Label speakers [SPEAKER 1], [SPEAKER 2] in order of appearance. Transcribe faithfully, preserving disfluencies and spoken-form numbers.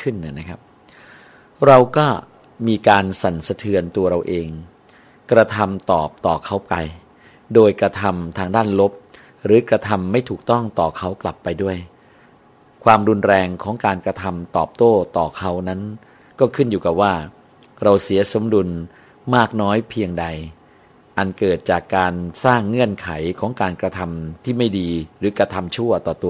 [SPEAKER 1] ขึ้นนะครับเราก็มีการสั่นสะเทือนตัวเราเองกระทำตอบต่อเขาไปโดยกระทำทางด้านลบหรือกระทำไม่ถูกต้องต่อเขากลับไปด้วยความรุนแรงของการกระทำตอบโต้ต่อเขานั้นก็ขึ้นอยู่กับว่าเราเสียสมดุลมากน้อยเพียงใดอันเกิดจากการสร้างเงื่อนไขของการกระทำที่ไม่ดีหรือกระทำชั่วต่อตัว